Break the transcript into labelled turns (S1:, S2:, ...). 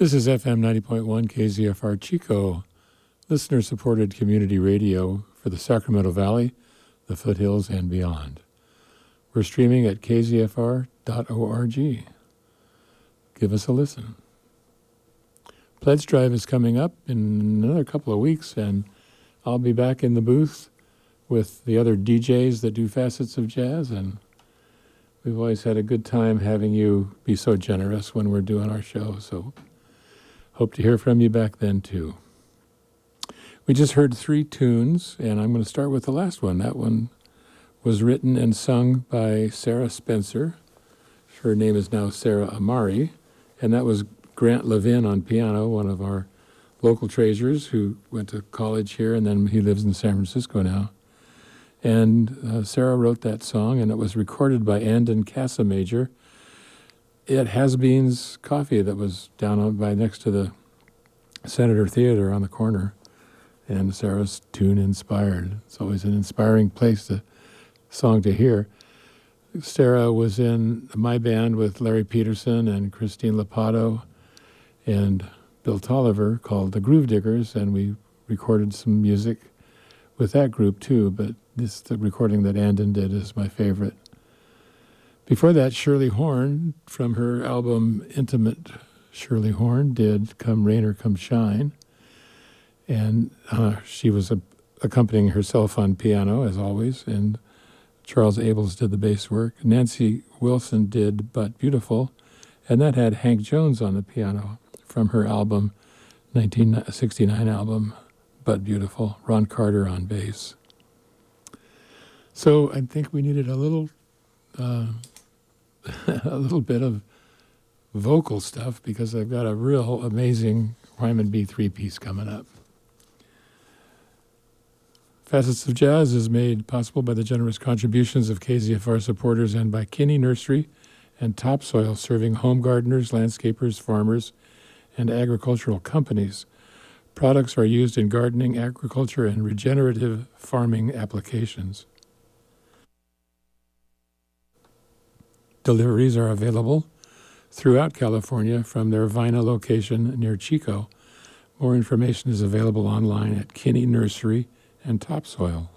S1: This is FM 90.1 KZFR Chico, listener-supported community radio for the Sacramento Valley, the foothills, and beyond. We're streaming at kzfr.org. Give us a listen. Pledge Drive is coming up in another couple of weeks, and I'll be back in the booth with the other DJs that do facets of jazz, and we've always had a good time having you be so generous when we're doing our show, so hope to hear from you back then, too. We just heard 3 tunes, and I'm going to start with the last one. That one was written and sung by Sarah Spencer. Her name is now Sarah Amari, and that was Grant Levin on piano, one of our local treasures who went to college here, and then he lives in San Francisco now. And Sarah wrote that song, and it was recorded by Andon Casamajor at Has Beans Coffee that was down by next to the Senator Theater on the corner. And Sarah's tune inspired. It's always an inspiring song to hear. Sarah was in my band with Larry Peterson and Christine Lopato and Bill Tolliver called the Groove Diggers, and we recorded some music with that group too, but the recording that Andon did is my favorite. Before that, Shirley Horn, from her album Intimate, Shirley Horn did Come Rain or Come Shine, and she was accompanying herself on piano, as always, and Charles Abels did the bass work. Nancy Wilson did But Beautiful, and that had Hank Jones on the piano from her album, 1969 album, But Beautiful. Ron Carter on bass. So I think we needed a little bit of vocal stuff because I've got a real amazing Ryman B 3-piece coming up. Facets of Jazz is made possible by the generous contributions of KZFR supporters and by Kinney Nursery and Topsoil, serving home gardeners, landscapers, farmers, and agricultural companies. Products are used in gardening, agriculture, and regenerative farming applications. Deliveries are available throughout California from their Vina location near Chico. More information is available online at Kinney Nursery and Topsoil.